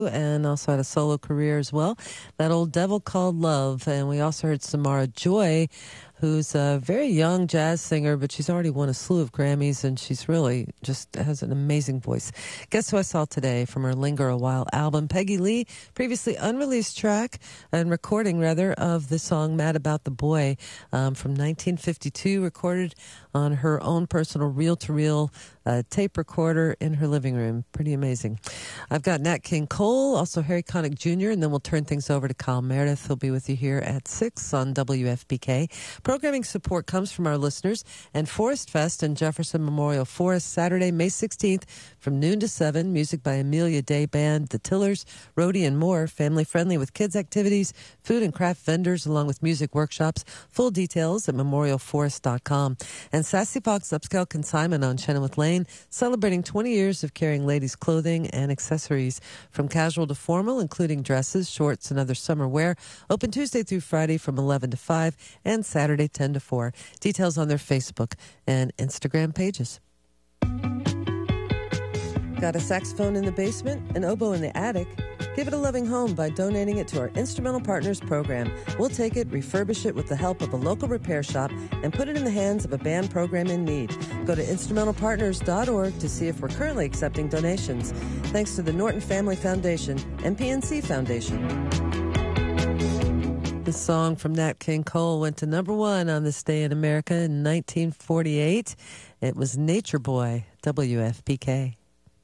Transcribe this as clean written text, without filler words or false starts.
and also had a solo career as well. That Old Devil Called Love. And we also heard Samara Joy, who's a very young jazz singer, but she's already won a slew of Grammys, and she's really just has an amazing voice. Guess who I saw today from her Linger a While album? Peggy Lee, previously unreleased track and recording, rather, of the song Mad About the Boy from 1952, recorded on her own personal reel-to-reel tape recorder in her living room. Pretty amazing. I've got Nat King Cole, also Harry Connick Jr., and then we'll turn things over to Kyle Meredith. He'll be with you here at 6 on WFPK. Programming support comes from our listeners and Forest Fest in Jefferson Memorial Forest, Saturday, May 16th from noon to 7. Music by Amelia Day Band, The Tillers, Rhodey, and more. Family-friendly with kids' activities, food and craft vendors, along with music workshops. Full details at memorialforest.com. And Sassy Fox Upscale Consignment on Chenoweth Lane, celebrating 20 years of carrying ladies' clothing and accessories from casual to formal, including dresses, shorts, and other summer wear. Open Tuesday through Friday from 11 to 5 and Saturday 10 to 4. Details on their Facebook and Instagram pages. Got a saxophone in the basement, an oboe in the attic? Give it a loving home by donating it to our Instrumental Partners program. We'll take it, refurbish it with the help of a local repair shop, and put it in the hands of a band program in need. Go to instrumentalpartners.org to see if we're currently accepting donations. Thanks to the Norton Family Foundation and PNC Foundation. The song from Nat King Cole went to number 1 on this day in America in 1948. It was Nature Boy, WFPK.